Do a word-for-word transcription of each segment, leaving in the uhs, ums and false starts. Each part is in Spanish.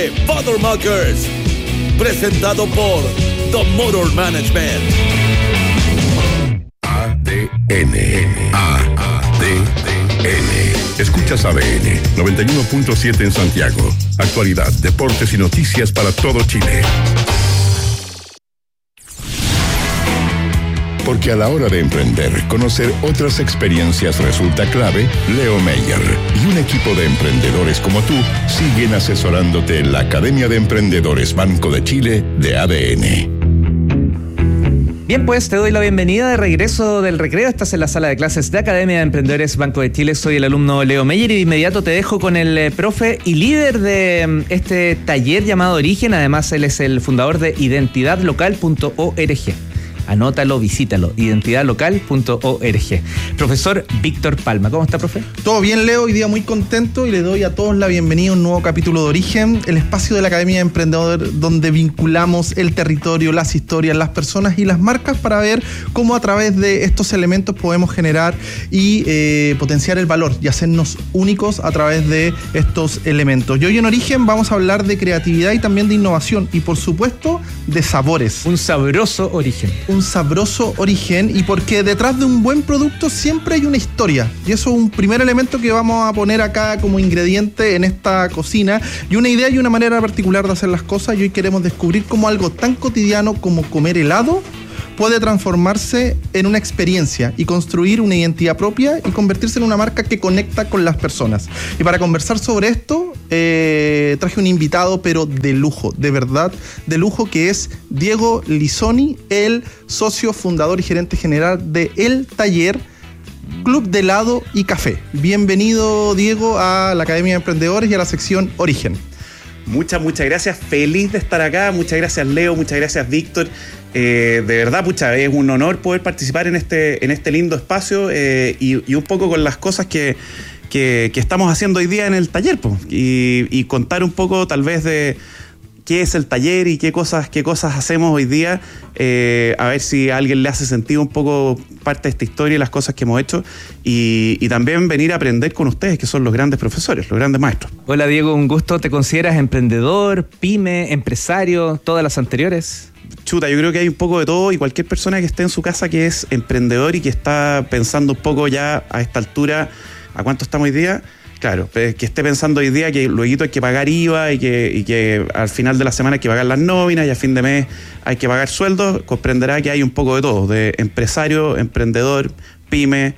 de Bottlemakers, presentado por The Motor Management. A D N. A D N. Escuchas A D N noventa y uno punto siete en Santiago. Actualidad, deportes y noticias para todo Chile. Porque a la hora de emprender, conocer otras experiencias resulta clave. Leo Meyer y un equipo de emprendedores como tú siguen asesorándote en la Academia de Emprendedores Banco de Chile de A D N. Bien, pues te doy la bienvenida de regreso del recreo. Estás en la sala de clases de Academia de Emprendedores Banco de Chile. Soy el alumno Leo Meyer y de inmediato te dejo con el eh, profe y líder de este taller llamado Origen. Además, él es el fundador de identidad local punto org. Anótalo, visítalo, identidad local punto org. Profesor Víctor Palma, ¿cómo está, profe? Todo bien, Leo, hoy día muy contento y le doy a todos la bienvenida a un nuevo capítulo de Origen, el espacio de la Academia de Emprendedor donde vinculamos el territorio, las historias, las personas y las marcas para ver cómo a través de estos elementos podemos generar y eh, potenciar el valor y hacernos únicos a través de estos elementos. Y hoy en Origen vamos a hablar de creatividad y también de innovación y por supuesto de sabores. Un sabroso origen. Un sabroso origen y porque detrás de un buen producto siempre hay una historia y eso es un primer elemento que vamos a poner acá como ingrediente en esta cocina y una idea y una manera particular de hacer las cosas y hoy queremos descubrir cómo algo tan cotidiano como comer helado puede transformarse en una experiencia y construir una identidad propia y convertirse en una marca que conecta con las personas. Y para conversar sobre esto, eh, traje un invitado, pero de lujo, de verdad, de lujo, que es Diego Lizoni, el socio fundador y gerente general de El Taller, Club de Helado y Café. Bienvenido, Diego, a la Academia de Emprendedores y a la sección Origen. Muchas, muchas gracias. Feliz de estar acá. Muchas gracias, Leo. Muchas gracias, Víctor. Eh, de verdad, pucha, es un honor poder participar en este, en este lindo espacio eh, y, y un poco con las cosas que, que, que estamos haciendo hoy día en el taller, po, y, y contar un poco tal vez de qué es el taller y qué cosas, qué cosas hacemos hoy día, eh, a ver si a alguien le hace sentido un poco parte de esta historia y las cosas que hemos hecho y, y también venir a aprender con ustedes, que son los grandes profesores, los grandes maestros. Hola, Diego, un gusto. ¿Te consideras emprendedor, pyme, empresario, todas las anteriores? Chuta, yo creo que hay un poco de todo y cualquier persona que esté en su casa que es emprendedor y que está pensando un poco ya a esta altura, ¿a cuánto estamos hoy día? Claro, que esté pensando hoy día que luego hay que pagar I V A y que, y que al final de la semana hay que pagar las nóminas y a fin de mes hay que pagar sueldos, comprenderá que hay un poco de todo, de empresario, emprendedor, pyme,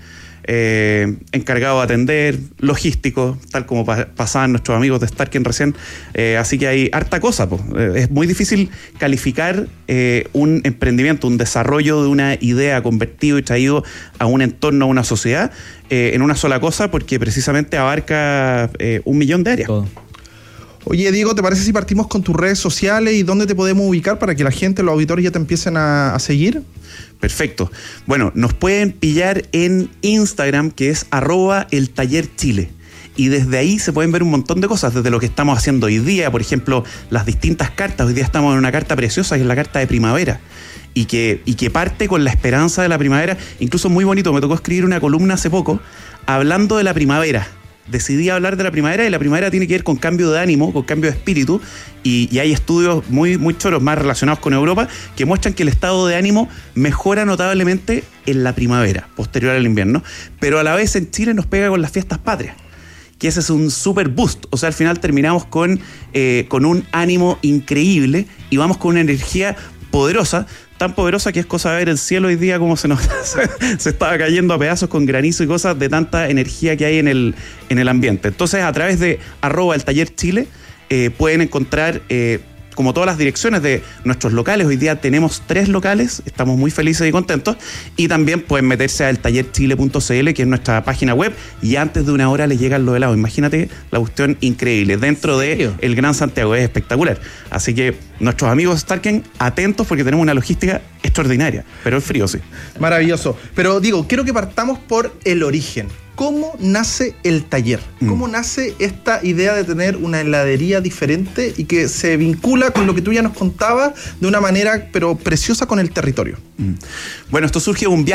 eh, encargado de atender, logístico, tal como pa- pasaban nuestros amigos de Starken recién. Eh, así que hay harta cosa, po. Eh, es muy difícil calificar eh, un emprendimiento, un desarrollo de una idea convertido y traído a un entorno, a una sociedad, eh, en una sola cosa, porque precisamente abarca eh, un millón de áreas. Todo. Oye, Diego, ¿te parece si partimos con tus redes sociales y dónde te podemos ubicar para que la gente, los auditores ya te empiecen a, a seguir? Perfecto. Bueno, nos pueden pillar en Instagram, que es arroba el taller chile. Y desde ahí se pueden ver un montón de cosas, desde lo que estamos haciendo hoy día, por ejemplo, las distintas cartas. Hoy día estamos en una carta preciosa, que es la carta de primavera. Y que, y que parte con la esperanza de la primavera. Incluso muy bonito, me tocó escribir una columna hace poco hablando de la primavera. Decidí hablar de la primavera y la primavera tiene que ver con cambio de ánimo, con cambio de espíritu y, y hay estudios muy, muy choros más relacionados con Europa que muestran que el estado de ánimo mejora notablemente en la primavera, posterior al invierno, pero a la vez en Chile nos pega con las fiestas patrias, que ese es un super boost, o sea, al final terminamos con, eh, con un ánimo increíble y vamos con una energía poderosa, tan poderosa que es cosa de ver el cielo hoy día como se nos se estaba cayendo a pedazos con granizo y cosas de tanta energía que hay en el, en el ambiente. Entonces, a través de arroba el taller Chile eh, pueden encontrar eh, como todas las direcciones de nuestros locales. Hoy día tenemos tres locales, estamos muy felices y contentos, y también pueden meterse a el taller chile punto c l, que es nuestra página web, y antes de una hora les llegan los helados. Imagínate la cuestión increíble, dentro de el Gran Santiago, es espectacular. Así que nuestros amigos Starken, atentos porque tenemos una logística extraordinaria, pero el frío sí. Maravilloso. Pero digo, quiero que partamos por el origen. ¿Cómo nace el taller? ¿Cómo mm. nace esta idea de tener una heladería diferente y que se vincula con lo que tú ya nos contabas de una manera pero preciosa con el territorio? Mm. Bueno, esto surge de un viaje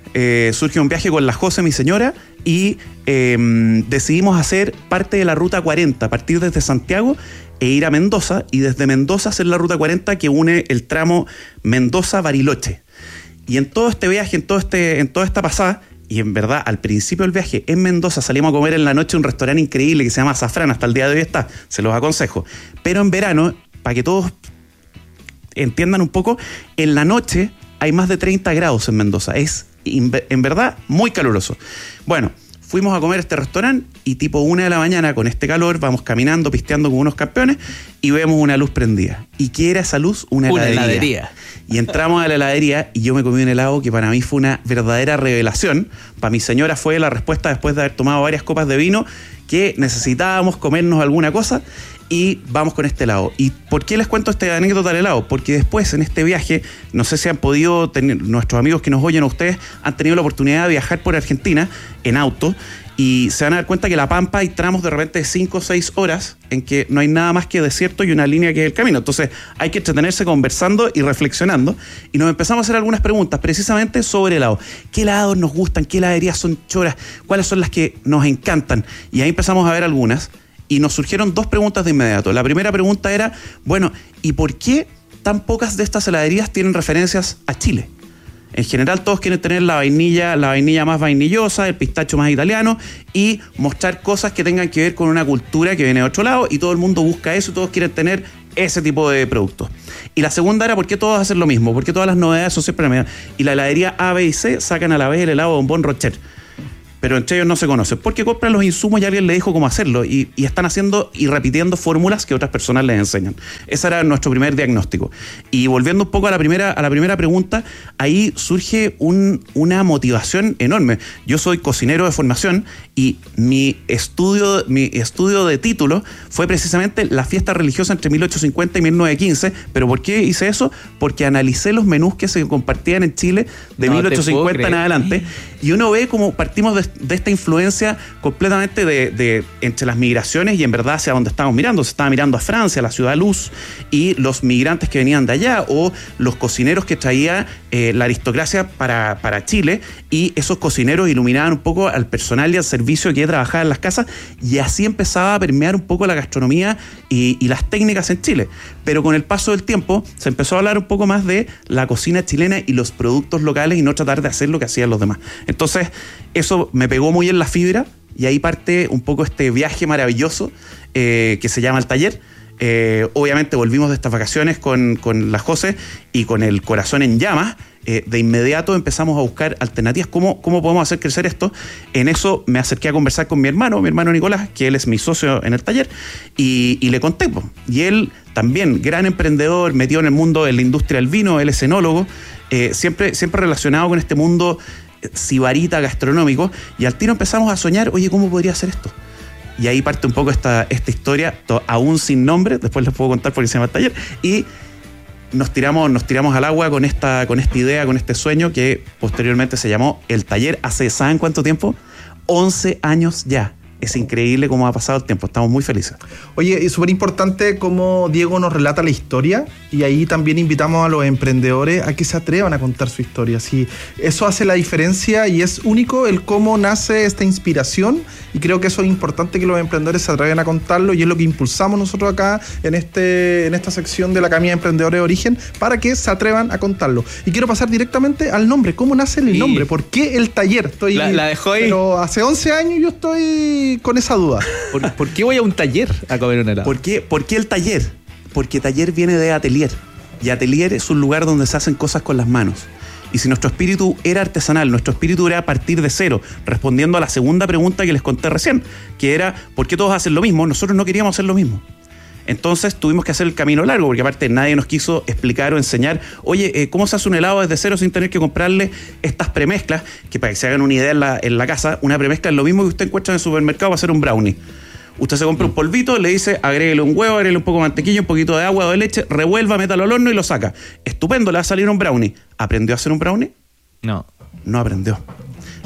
eh, surge un viaje con la José, mi señora, y eh, decidimos hacer parte de la Ruta cuarenta, partir desde Santiago e ir a Mendoza, y desde Mendoza hacer la Ruta cuarenta que une el tramo Mendoza-Bariloche. Y en todo este viaje, en, todo este, en toda esta pasada, y en verdad, al principio del viaje, en Mendoza salimos a comer en la noche a un restaurante increíble que se llama Azafrán, hasta el día de hoy está, se los aconsejo. Pero en verano, para que todos entiendan un poco, en la noche hay más de treinta grados en Mendoza. Es, en verdad, muy caluroso. Bueno, fuimos a comer a este restaurante y tipo una de la mañana, con este calor, vamos caminando, pisteando como unos campeones y vemos una luz prendida. ¿Y qué era esa luz? Una, una heladería. heladería. Y entramos a la heladería y yo me comí un helado que para mí fue una verdadera revelación. Para mi señora fue la respuesta después de haber tomado varias copas de vino que necesitábamos comernos alguna cosa y vamos con este helado. ¿Y por qué les cuento esta anécdota del helado? Porque después en este viaje, no sé si han podido tener, nuestros amigos que nos oyen a ustedes, han tenido la oportunidad de viajar por Argentina en auto y se van a dar cuenta que La Pampa hay tramos de repente de cinco o seis horas en que no hay nada más que desierto y una línea que es el camino. Entonces hay que entretenerse conversando y reflexionando. Y nos empezamos a hacer algunas preguntas precisamente sobre helado. ¿Qué helados nos gustan? ¿Qué heladerías son choras? ¿Cuáles son las que nos encantan? Y ahí empezamos a ver algunas y nos surgieron dos preguntas de inmediato. La primera pregunta era, bueno, ¿y por qué tan pocas de estas heladerías tienen referencias a Chile? En general todos quieren tener la vainilla, la vainilla más vainillosa, el pistacho más italiano y mostrar cosas que tengan que ver con una cultura que viene de otro lado y todo el mundo busca eso y todos quieren tener ese tipo de productos. Y la segunda era, ¿por qué todos hacen lo mismo? ¿Por qué todas las novedades son siempre la misma? Y la heladería A, B y C sacan a la vez el helado Bombón Rocher, pero entre ellos no se conocen, porque compran los insumos y alguien le dijo cómo hacerlo, y, y están haciendo y repitiendo fórmulas que otras personas les enseñan. Ese era nuestro primer diagnóstico. Y volviendo un poco a la primera, a la primera pregunta, ahí surge un, una motivación enorme. Yo soy cocinero de formación y mi estudio, mi estudio de título fue precisamente la fiesta religiosa entre mil ochocientos cincuenta y mil novecientos quince. ¿Pero por qué hice eso? Porque analicé los menús que se compartían en Chile de no mil ochocientos cincuenta en adelante, y uno ve cómo partimos de de esta influencia completamente de, de entre las migraciones y en verdad hacia donde estábamos mirando. Se estaba mirando a Francia, la ciudad luz, y los migrantes que venían de allá, o los cocineros que traía eh, la aristocracia para, para Chile, y esos cocineros iluminaban un poco al personal y al servicio que trabajaba en las casas, y así empezaba a permear un poco la gastronomía y, y las técnicas en Chile. Pero con el paso del tiempo se empezó a hablar un poco más de la cocina chilena y los productos locales y no tratar de hacer lo que hacían los demás. Entonces eso me pegó muy en la fibra y ahí parte un poco este viaje maravilloso eh, que se llama El Taller. Eh, obviamente volvimos de estas vacaciones con, con la José y con el corazón en llamas. Eh, de inmediato empezamos a buscar alternativas. ¿Cómo, ¿Cómo podemos hacer crecer esto? En eso me acerqué a conversar con mi hermano, mi hermano Nicolás, que él es mi socio en El Taller, y, y le conté. Po. Y él también, gran emprendedor, metido en el mundo de la industria del vino, él es enólogo, eh, siempre, siempre relacionado con este mundo sibarita gastronómico, y al tiro empezamos a soñar, oye, ¿cómo podría ser esto? Y ahí parte un poco esta, esta historia, to, aún sin nombre, después les puedo contar porque se llama El Taller, y nos tiramos, nos tiramos al agua con esta, con esta idea, con este sueño que posteriormente se llamó El Taller. Hace, ¿saben cuánto tiempo? once años ya. Es increíble cómo ha pasado el tiempo, estamos muy felices. Oye, es súper importante cómo Diego nos relata la historia, y ahí también invitamos a los emprendedores a que se atrevan a contar su historia. Sí, eso hace la diferencia y es único el cómo nace esta inspiración, y creo que eso es importante, que los emprendedores se atrevan a contarlo, y es lo que impulsamos nosotros acá en, este, en esta sección de la Academia de Emprendedores de Origen, para que se atrevan a contarlo. Y quiero pasar directamente al nombre. ¿Cómo nace el sí. nombre? ¿Por qué El Taller? Estoy, la, la dejó ahí. Pero hace once años yo estoy con esa duda. ¿Por, ¿Por qué voy a un taller a comer un helado? ¿Por qué, ¿Por qué el taller? Porque taller viene de atelier, y atelier es un lugar donde se hacen cosas con las manos. Y si nuestro espíritu era artesanal, nuestro espíritu era a partir de cero, respondiendo a la segunda pregunta que les conté recién, que era ¿por qué todos hacen lo mismo? Nosotros no queríamos hacer lo mismo. Entonces tuvimos que hacer el camino largo, porque aparte nadie nos quiso explicar o enseñar, oye, eh, ¿cómo se hace un helado desde cero sin tener que comprarle estas premezclas? Que para que se hagan una idea en la, en la casa, una premezcla es lo mismo que usted encuentra en el supermercado para hacer un brownie. Usted se compra un polvito, le dice, agréguele un huevo, agréguele un poco de mantequilla, un poquito de agua o de leche, revuelva, métalo al horno y lo saca. Estupendo, le va a salir un brownie. ¿Aprendió a hacer un brownie? No. No aprendió.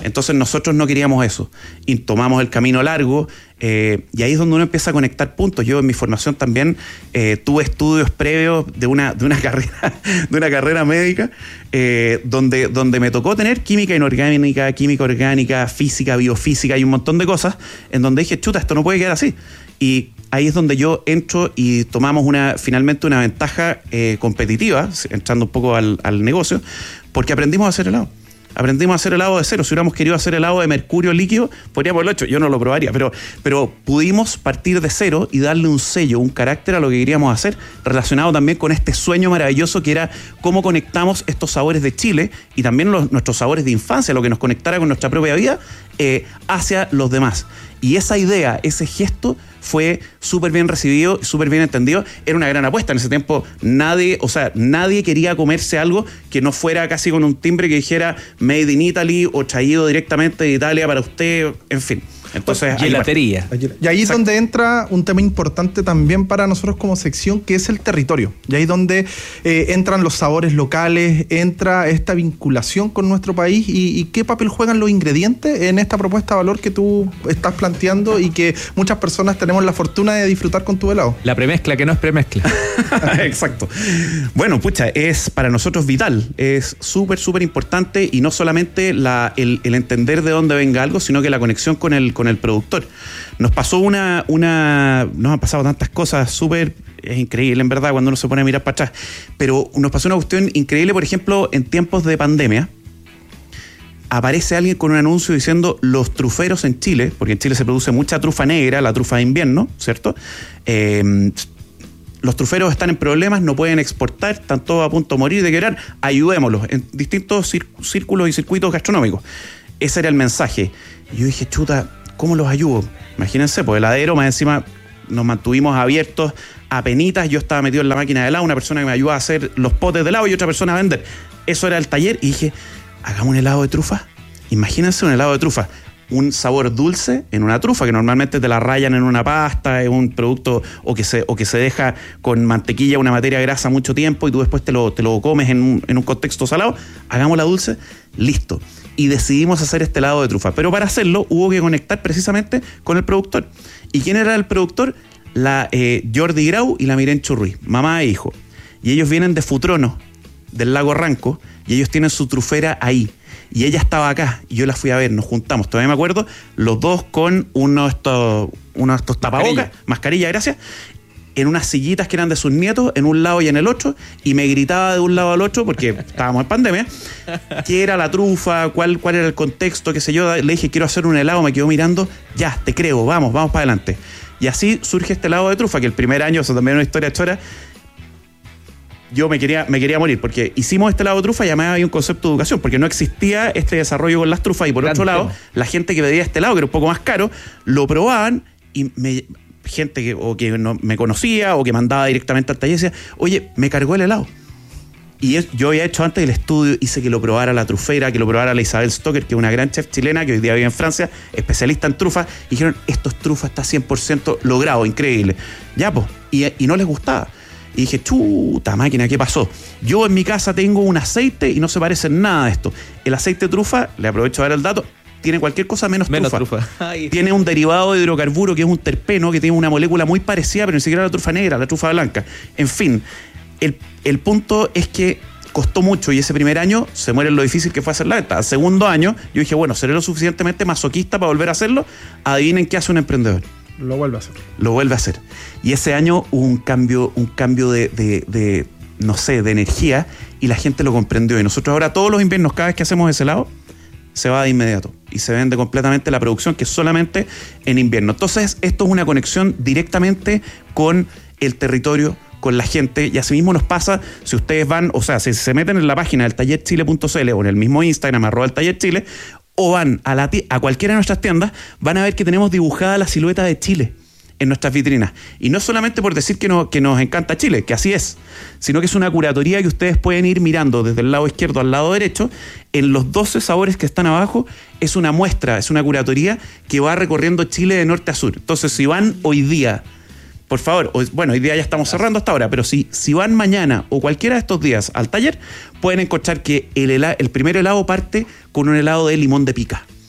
Entonces nosotros no queríamos eso y tomamos el camino largo, eh, y ahí es donde uno empieza a conectar puntos. Yo en mi formación también eh, tuve estudios previos de una, de una carrera de una carrera médica, eh, donde, donde me tocó tener química inorgánica, química orgánica, física, biofísica y un montón de cosas, en donde dije, chuta, esto no puede quedar así. Y ahí es donde yo entro y tomamos una finalmente una ventaja eh, competitiva, entrando un poco al, al negocio, porque aprendimos a hacer helado. Aprendimos a hacer helado de cero. Si hubiéramos querido hacer helado de mercurio líquido, podríamos haberlo hecho. Yo no lo probaría, pero, pero pudimos partir de cero y darle un sello, un carácter a lo que queríamos hacer, relacionado también con este sueño maravilloso que era cómo conectamos estos sabores de Chile y también los, nuestros sabores de infancia, lo que nos conectara con nuestra propia vida, eh, hacia los demás. Y esa idea, ese gesto fue súper bien recibido, súper bien entendido. Era una gran apuesta. En ese tiempo nadie, o sea, nadie quería comerse algo que no fuera casi con un timbre que dijera Made in Italy o traído directamente de Italia para usted, en fin. Entonces, gelatería. Y ahí es donde entra un tema importante también para nosotros como sección, que es el territorio. Y ahí es donde eh, entran los sabores locales, entra esta vinculación con nuestro país y, y qué papel juegan los ingredientes en esta propuesta de valor que tú estás planteando y que muchas personas tenemos la fortuna de disfrutar con tu helado. La premezcla, que no es premezcla. Exacto. Bueno, pucha, es para nosotros vital, es súper, súper importante, y no solamente la, el, el entender de dónde venga algo, sino que la conexión con el, con el productor. Nos pasó una, una, nos han pasado tantas cosas súper, es increíble en verdad cuando uno se pone a mirar para atrás, pero nos pasó una cuestión increíble, por ejemplo, en tiempos de pandemia, aparece alguien con un anuncio diciendo los truferos en Chile, porque en Chile se produce mucha trufa negra, la trufa de invierno, ¿cierto? Eh, los truferos están en problemas, no pueden exportar, están todos a punto de morir, de quebrar, ayudémoslos en distintos círculos y circuitos gastronómicos. Ese era el mensaje. Y yo dije, chuta, ¿cómo los ayudo? Imagínense, pues heladero, más encima nos mantuvimos abiertos a penitas, yo estaba metido en la máquina de helado, una persona que me ayudaba a hacer los potes de helado y otra persona a vender. Eso era el taller y dije, hagamos un helado de trufa. Imagínense un helado de trufa, un sabor dulce en una trufa, que normalmente te la rayan en una pasta, es un producto o que se, o que se deja con mantequilla, una materia grasa mucho tiempo y tú después te lo, te lo comes en un, en un contexto salado. Hagámosla dulce, listo. Y decidimos hacer este helado de trufa. Pero para hacerlo hubo que conectar precisamente con el productor. ¿Y quién era el productor? La eh, Jordi Grau y la Miren Churruy, mamá e hijo. Y ellos vienen de Futrono, del lago Ranco, y ellos tienen su trufera ahí. Y ella estaba acá, y yo la fui a ver, nos juntamos, todavía me acuerdo, los dos con uno de estos, uno de estos tapabocas, mascarilla. mascarilla, gracias, en unas sillitas que eran de sus nietos, en un lado y en el otro, y me gritaba de un lado al otro, porque estábamos en pandemia, qué era la trufa, cuál, cuál era el contexto, qué sé yo. Le dije, quiero hacer un helado, me quedó mirando, ya, te creo, vamos, vamos para adelante. Y así surge este helado de trufa, que el primer año, eso también es una historia chora, yo me quería, me quería morir, porque hicimos este helado de trufa y además había un concepto de educación, porque no existía este desarrollo con las trufas, y por otro lado, la gente que pedía este helado, que era un poco más caro, lo probaban y me... gente que, o que no me conocía o que mandaba directamente al taller y decía, oye, me cargó el helado. Y es, yo había hecho antes el estudio, hice que lo probara la trufera, que lo probara la Isabel Stoker, que es una gran chef chilena que hoy día vive en Francia, especialista en trufas, y dijeron, esto es trufa, está cien por ciento logrado, increíble. Ya, pues, y, y no les gustaba. Y dije, chuta máquina, ¿qué pasó? Yo en mi casa tengo un aceite y no se parece en nada a esto. El aceite de trufa, le aprovecho a dar el dato, tiene cualquier cosa menos, menos trufa. trufa. Tiene un derivado de hidrocarburo que es un terpeno, que tiene una molécula muy parecida, pero ni siquiera la trufa negra, la trufa blanca. En fin, el, el punto es que costó mucho y ese primer año se muere lo difícil que fue hacer la venta. Al segundo año yo dije, bueno, seré lo suficientemente masoquista para volver a hacerlo. Adivinen qué hace un emprendedor. Lo vuelve a hacer. Lo vuelve a hacer. Y ese año hubo un cambio, un cambio de, de, de, no sé, de energía, y la gente lo comprendió. Y nosotros ahora todos los inviernos, cada vez que hacemos ese helado, se va de inmediato y se vende completamente la producción, que es solamente en invierno. Entonces, esto es una conexión directamente con el territorio, con la gente, y asimismo nos pasa si ustedes van, o sea, si se meten en la página del taller chile punto c l o en el mismo Instagram, arroba el taller chile, o van a, la, a cualquiera de nuestras tiendas, van a ver que tenemos dibujada la silueta de Chile en nuestras vitrinas. Y no solamente por decir que, no, que nos encanta Chile, que así es, sino que es una curatoría que ustedes pueden ir mirando desde el lado izquierdo al lado derecho. En los doce sabores que están abajo es una muestra, es una curatoría que va recorriendo Chile de norte a sur. Entonces, si van hoy día, por favor, hoy, bueno, hoy día ya estamos cerrando hasta ahora, pero si, si van mañana o cualquiera de estos días al taller, pueden encontrar que el, helado, el primer helado parte con un helado de limón de pica.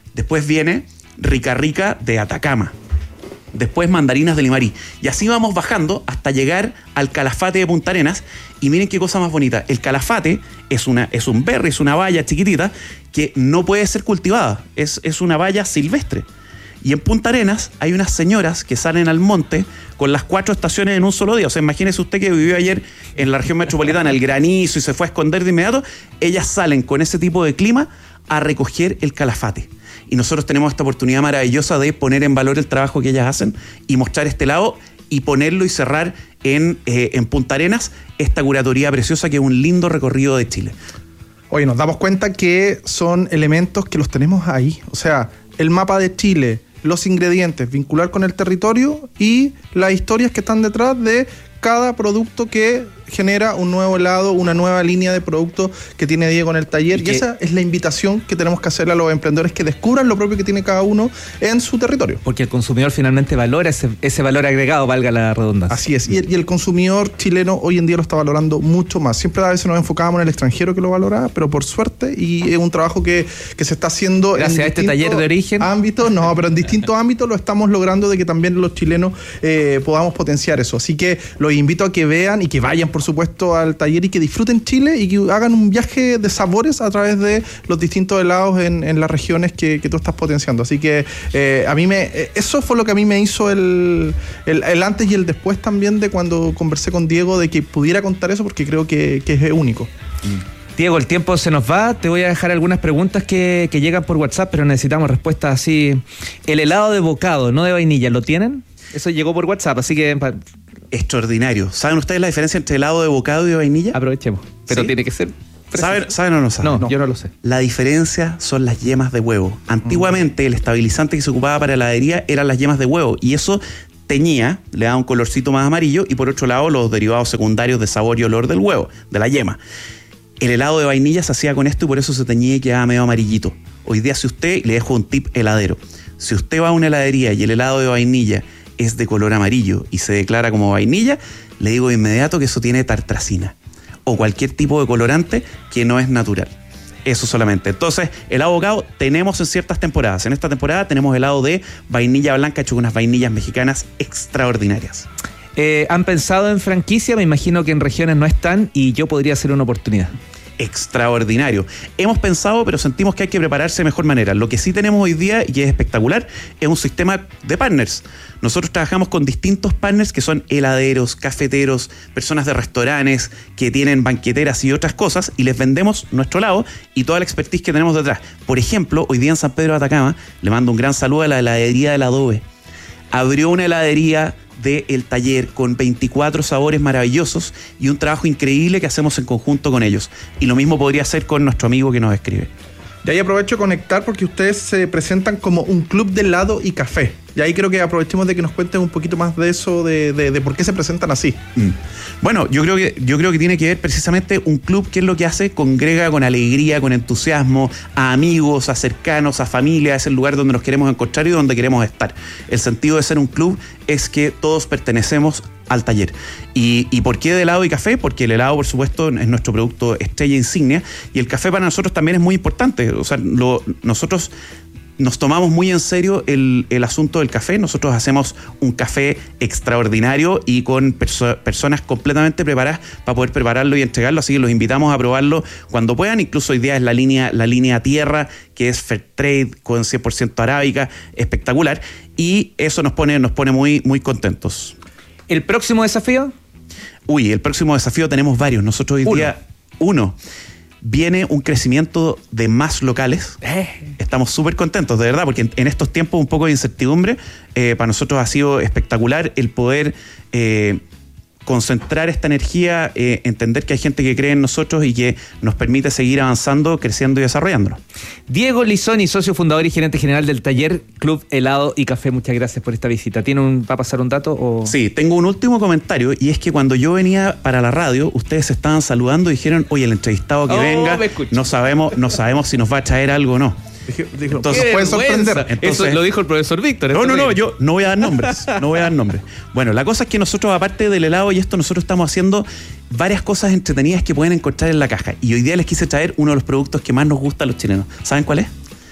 Después viene Rica Rica de Atacama. Después mandarinas de Limarí. Y así vamos bajando hasta llegar al Calafate de Punta Arenas. Y miren qué cosa más bonita. El Calafate es, una, es un berry, es una baya chiquitita que no puede ser cultivada. Es, es una baya silvestre. Y en Punta Arenas hay unas señoras que salen al monte con las cuatro estaciones en un solo día. O sea, imagínese usted que vivió ayer en la región metropolitana, el granizo, y se fue a esconder de inmediato. Ellas salen con ese tipo de clima a recoger el Calafate. Y nosotros tenemos esta oportunidad maravillosa de poner en valor el trabajo que ellas hacen y mostrar este lado y ponerlo y cerrar en, eh, en Punta Arenas esta curatoría preciosa que es un lindo recorrido de Chile. Oye, nos damos cuenta que son elementos que los tenemos ahí. O sea, el mapa de Chile, los ingredientes, vincular con el territorio y las historias que están detrás de cada producto que genera un nuevo helado, una nueva línea de productos que tiene Diego en el taller. Y, y esa es la invitación que tenemos que hacerle a los emprendedores, que descubran lo propio que tiene cada uno en su territorio. Porque el consumidor finalmente valora ese, ese valor agregado, valga la redundancia. Así es, y el, y el consumidor chileno hoy en día lo está valorando mucho más. Siempre a veces nos enfocábamos en el extranjero que lo valora, pero por suerte, y es un trabajo que, que se está haciendo gracias en a este taller de origen. Ámbitos, no, pero en distintos ámbitos lo estamos logrando de que también los chilenos eh, podamos potenciar eso. Así que los invito a que vean y que vayan, por supuesto, al taller y que disfruten Chile y que hagan un viaje de sabores a través de los distintos helados en, en las regiones que, que tú estás potenciando. Así que eh, a mí me eso fue lo que a mí me hizo el, el, el antes y el después también de cuando conversé con Diego, de que pudiera contar eso, porque creo que, que es único. Mm. Diego, el tiempo se nos va. Te voy a dejar algunas preguntas que, que llegan por WhatsApp, pero necesitamos respuestas así. El helado de bocado, no de vainilla, ¿lo tienen? Eso llegó por WhatsApp, así que... Extraordinario. ¿Saben ustedes la diferencia entre helado de bocado y de vainilla? Aprovechemos. Pero ¿sí? Tiene que ser... ¿Saben, ¿Saben o no saben? No, no, yo no lo sé. La diferencia son las yemas de huevo. Antiguamente, mm. el estabilizante que se ocupaba para heladería eran las yemas de huevo, y eso teñía, le daba un colorcito más amarillo, y por otro lado los derivados secundarios de sabor y olor del huevo, de la yema. El helado de vainilla se hacía con esto y por eso se teñía y quedaba medio amarillito. Hoy día, si usted, le dejo un tip heladero, si usted va a una heladería y el helado de vainilla es de color amarillo y se declara como vainilla, le digo de inmediato que eso tiene tartrazina o cualquier tipo de colorante que no es natural. Eso solamente. Entonces, helado bocado tenemos en ciertas temporadas. En esta temporada tenemos helado de vainilla blanca hecho con unas vainillas mexicanas extraordinarias. Eh, ¿Han pensado en franquicia? Me imagino que en regiones no están y yo podría ser una oportunidad. Extraordinario. Hemos pensado, pero sentimos que hay que prepararse de mejor manera. Lo que sí tenemos hoy día, y que es espectacular, es un sistema de partners. Nosotros trabajamos con distintos partners que son heladeros, cafeteros, personas de restaurantes que tienen banqueteras y otras cosas, y les vendemos nuestro helado y toda la expertise que tenemos detrás. Por ejemplo, hoy día en San Pedro de Atacama, le mando un gran saludo a la heladería del Adobe. Abrió una heladería del taller con veinticuatro sabores maravillosos y un trabajo increíble que hacemos en conjunto con ellos. Y lo mismo podría hacer con nuestro amigo que nos escribe. Y ahí aprovecho de conectar porque ustedes se presentan como un club de helado y café. Y ahí creo que aprovechemos de que nos cuenten un poquito más de eso, de, de, de por qué se presentan así. Mm. Bueno, yo creo que yo creo que tiene que ver precisamente un club, que es lo que hace, congrega con alegría, con entusiasmo a amigos, a cercanos, a familia. Es el lugar donde nos queremos encontrar y donde queremos estar. El sentido de ser un club es que todos pertenecemos al taller. ¿Y, y por qué de helado y café? Porque el helado, por supuesto, es nuestro producto estrella insignia, y el café para nosotros también es muy importante. O sea, lo, nosotros nos tomamos muy en serio el, el asunto del café. Nosotros hacemos un café extraordinario y con perso- personas completamente preparadas para poder prepararlo y entregarlo, así que los invitamos a probarlo cuando puedan. Incluso hoy día es la línea, la línea Tierra, que es Fair Trade con cien por ciento arábica, espectacular, y eso nos pone, nos pone muy, muy contentos. ¿El próximo desafío? Uy, el próximo desafío tenemos varios. Nosotros hoy uno. día, uno, viene un crecimiento de más locales. Eh. Estamos súper contentos, de verdad, porque en, en estos tiempos un poco de incertidumbre, eh, para nosotros ha sido espectacular el poder eh, concentrar esta energía, eh, entender que hay gente que cree en nosotros y que nos permite seguir avanzando, creciendo y desarrollándonos. Diego Lizoni, socio fundador y gerente general del taller Club Helado y Café, muchas gracias por esta visita. ¿Tiene un, ¿Va a pasar un dato? O? Sí, tengo un último comentario, y es que cuando yo venía para la radio, ustedes se estaban saludando y dijeron, oye, el entrevistado que oh, venga, no sabemos, no sabemos si nos va a traer algo o no. Dijo, entonces puede sorprender. Entonces, eso lo dijo el profesor Víctor. No, no, no, yo no voy a dar nombres. No voy a dar nombres. Bueno, la cosa es que nosotros, aparte del helado y esto, nosotros estamos haciendo varias cosas entretenidas que pueden encontrar en la caja. Y hoy día les quise traer uno de los productos que más nos gusta a los chilenos. ¿Saben cuál es?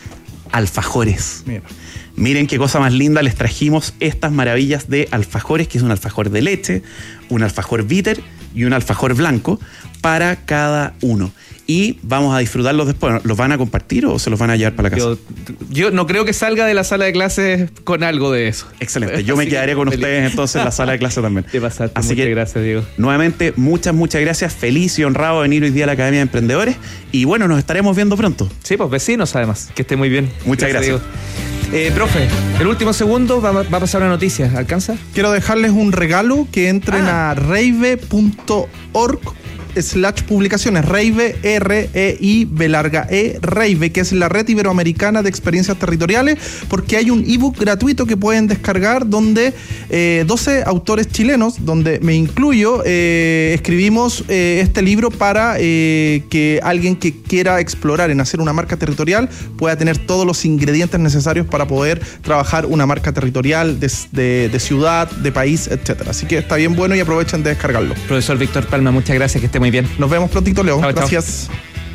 alfajores. Mira. Miren qué cosa más linda, les trajimos estas maravillas de alfajores, que es un alfajor de leche, un alfajor bitter y un alfajor blanco para cada uno. Y vamos a disfrutarlos después. ¿Los van a compartir o se los van a llevar para la casa? Yo, yo no creo que salga de la sala de clases con algo de eso. Excelente. Yo me Así quedaré con feliz. ustedes entonces en la sala de clases también. Te pasaste. Así Muchas que, gracias, Diego. Nuevamente, muchas, muchas gracias. Feliz y honrado de venir hoy día a la Academia de Emprendedores. Y bueno, nos estaremos viendo pronto. Sí, pues vecinos además. Que esté muy bien. Muchas gracias. Eh, profe, el último segundo va, va a pasar una noticia. ¿Alcanza? Quiero dejarles un regalo, que entren Ah. a reive punto org slash publicaciones. Reive, R E I B larga E, Reive, que es la red iberoamericana de experiencias territoriales, porque hay un ebook gratuito que pueden descargar donde eh, doce autores chilenos, donde me incluyo, eh, escribimos eh, este libro para eh, que alguien que quiera explorar en hacer una marca territorial pueda tener todos los ingredientes necesarios para poder trabajar una marca territorial de, de, de ciudad, de país, etcétera. Así que está bien bueno y aprovechen de descargarlo. Profesor Víctor Palma, muchas gracias, que esté muy bien. Nos vemos prontito, Leo. Chao, chao. Gracias.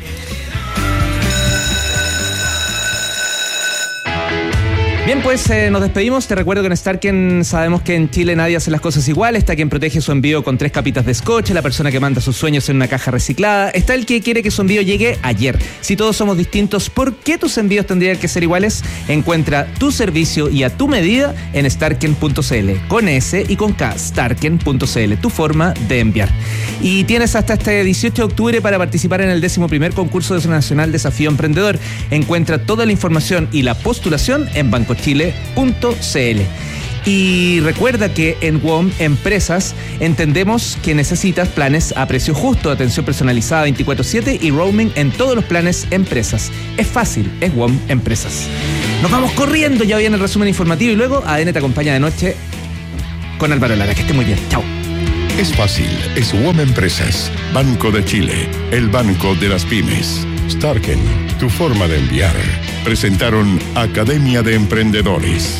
Bien, pues eh, nos despedimos. Te recuerdo que en Starken sabemos que en Chile nadie hace las cosas igual. Está quien protege su envío con tres capitas de scotch, la persona que manda sus sueños en una caja reciclada. Está el que quiere que su envío llegue ayer. Si todos somos distintos, ¿por qué tus envíos tendrían que ser iguales? Encuentra tu servicio y a tu medida en starken punto c l. Con S y con K, starken punto c l, tu forma de enviar. Y tienes hasta este dieciocho de octubre para participar en el décimo primer concurso de Nacional Desafío Emprendedor. Encuentra toda la información y la postulación en banco chile punto c l. Y recuerda que en W O M Empresas entendemos que necesitas planes a precio justo, atención personalizada veinticuatro siete y roaming en todos los planes Empresas. Es fácil, es W O M Empresas. Nos vamos corriendo, ya viene el resumen informativo y luego A D N te acompaña de noche con Álvaro Lara. Que esté muy bien, chao. Es fácil, es W O M Empresas, Banco de Chile, el banco de las pymes. Starken, tu forma de enviar. Presentaron Academia de Emprendedores.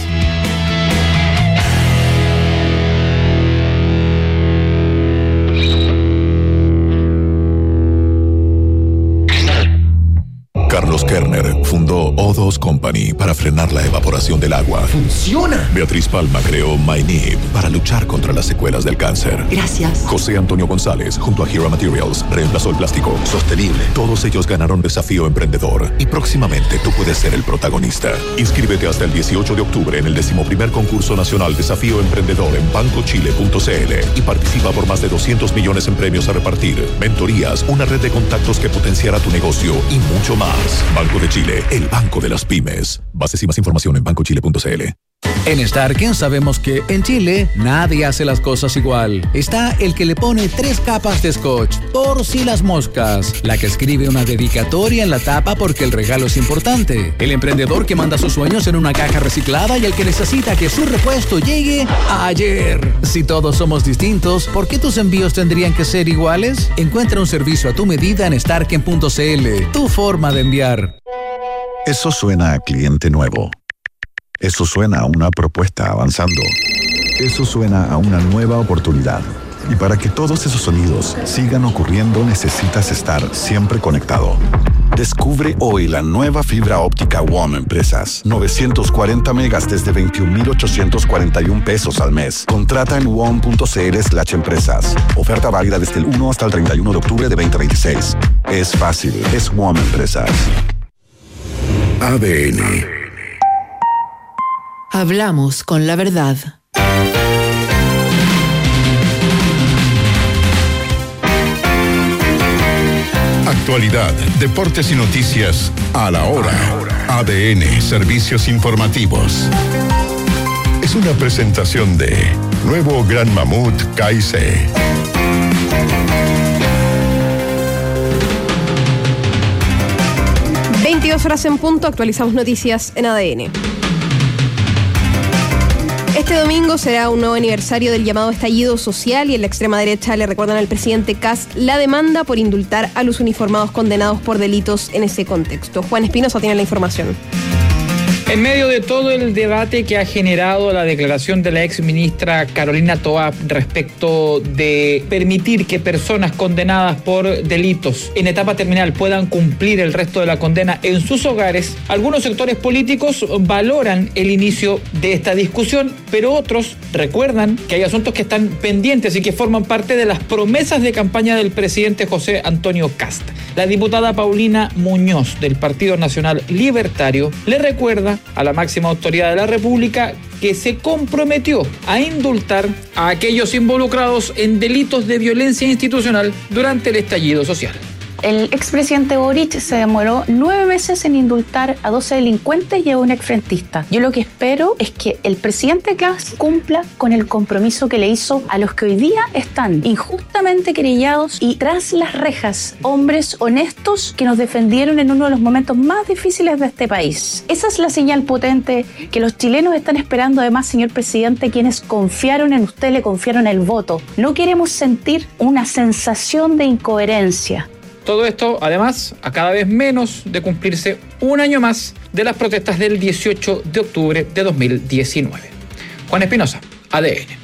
Carlos Kerner fundó O dos Company para frenar la evaporación del agua. ¡Funciona! Beatriz Palma creó MyNib para luchar contra las secuelas del cáncer. Gracias. José Antonio González, junto a Hero Materials, reemplazó el plástico sostenible. Todos ellos ganaron Desafío Emprendedor y próximamente tú puedes ser el protagonista. Inscríbete hasta el dieciocho de octubre en el decimoprimer concurso nacional Desafío Emprendedor en banco chile punto c l y participa por más de doscientos millones en premios a repartir, mentorías, una red de contactos que potenciará tu negocio y mucho más. Banco de Chile, el banco de las pymes. Bases y más información en banco chile punto c l. En Starken sabemos que en Chile nadie hace las cosas igual. Está el que le pone tres capas de scotch, por si las moscas. La que escribe una dedicatoria en la tapa porque el regalo es importante. El emprendedor que manda sus sueños en una caja reciclada y el que necesita que su repuesto llegue ayer. Si todos somos distintos, ¿por qué tus envíos tendrían que ser iguales? Encuentra un servicio a tu medida en starken punto c l, tu forma de enviar. Eso suena a cliente nuevo. Eso suena a una propuesta avanzando. Eso suena a una nueva oportunidad. Y para que todos esos sonidos sigan ocurriendo, necesitas estar siempre conectado. Descubre hoy la nueva fibra óptica W O M Empresas. novecientos cuarenta megas desde veintiún mil ochocientos cuarenta y un pesos al mes. Contrata en W O M punto c l slash empresas. Oferta válida desde el uno hasta el treinta y uno de octubre de veinte veintiséis. Es fácil, es W O M Empresas. A D N. Hablamos con la verdad. Actualidad, deportes y noticias a la hora. A D N, servicios informativos. Es una presentación de Nuevo Gran Mamut K I C. veintidós horas en punto, actualizamos noticias en A D N. Este domingo será un nuevo aniversario del llamado estallido social y en la extrema derecha le recuerdan al presidente Kast la demanda por indultar a los uniformados condenados por delitos en ese contexto. Juan Espinosa tiene la información. En medio de todo el debate que ha generado la declaración de la ex ministra Carolina Toá respecto de permitir que personas condenadas por delitos en etapa terminal puedan cumplir el resto de la condena en sus hogares, algunos sectores políticos valoran el inicio de esta discusión, pero otros recuerdan que hay asuntos que están pendientes y que forman parte de las promesas de campaña del presidente José Antonio Kast. La diputada Paulina Muñoz del Partido Nacional Libertario le recuerda a la máxima autoridad de la República que se comprometió a indultar a aquellos involucrados en delitos de violencia institucional durante el estallido social. El expresidente Boric se demoró nueve meses en indultar a doce delincuentes y a un exfrentista. Yo lo que espero es que el presidente Kast cumpla con el compromiso que le hizo a los que hoy día están injustamente querellados y tras las rejas, hombres honestos que nos defendieron en uno de los momentos más difíciles de este país. Esa es la señal potente que los chilenos están esperando, además, señor presidente, quienes confiaron en usted, le confiaron el voto. No queremos sentir una sensación de incoherencia. Todo esto, además, a cada vez menos de cumplirse un año más de las protestas del dieciocho de octubre de dos mil diecinueve. Juan Espinosa, A D N.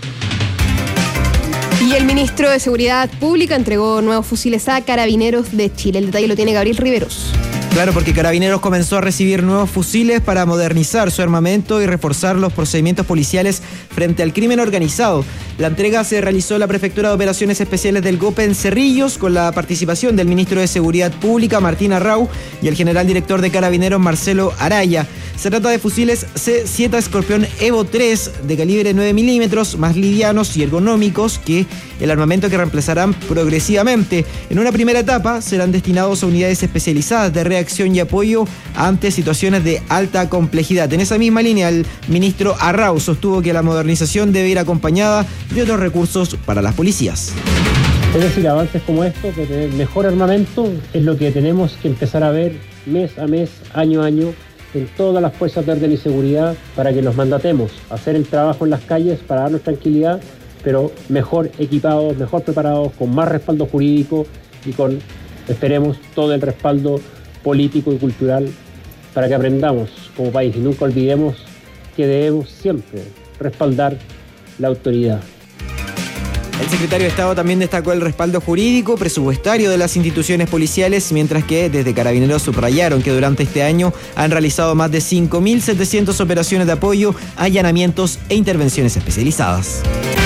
Y el ministro de Seguridad Pública entregó nuevos fusiles a Carabineros de Chile. El detalle lo tiene Gabriel Riveros. Claro, porque Carabineros comenzó a recibir nuevos fusiles para modernizar su armamento y reforzar los procedimientos policiales frente al crimen organizado. La entrega se realizó en la Prefectura de Operaciones Especiales del GOPE en Cerrillos, con la participación del ministro de Seguridad Pública, Martín Arrau, y el general director de Carabineros, Marcelo Araya. Se trata de fusiles C siete Scorpion Evo tres de calibre nueve milímetros, más livianos y ergonómicos que el armamento que reemplazarán progresivamente. En una primera etapa serán destinados a unidades especializadas de reacción y apoyo ante situaciones de alta complejidad. En esa misma línea, el ministro Arrau sostuvo que la modernización debe ir acompañada de otros recursos para las policías. Es decir, avances como estos de tener mejor armamento es lo que tenemos que empezar a ver mes a mes, año a año, en todas las fuerzas de orden y seguridad, para que nos mandatemos a hacer el trabajo en las calles para darnos tranquilidad, pero mejor equipados, mejor preparados, con más respaldo jurídico y con, esperemos, todo el respaldo político y cultural para que aprendamos como país y nunca olvidemos que debemos siempre respaldar la autoridad. El secretario de Estado también destacó el respaldo jurídico, presupuestario de las instituciones policiales, mientras que desde Carabineros subrayaron que durante este año han realizado más de cinco mil setecientas operaciones de apoyo, allanamientos e intervenciones especializadas.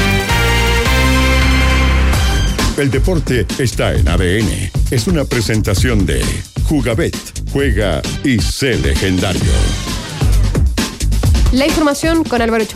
El deporte está en A D N. Es una presentación de Jugabet. Juega y sé legendario. La información con Álvaro